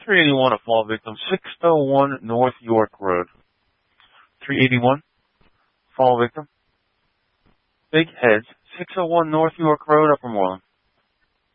381, a fall victim, 601 North York Road. 381, fall victim, Big Heads, 601 North York Road, Upper Moreland.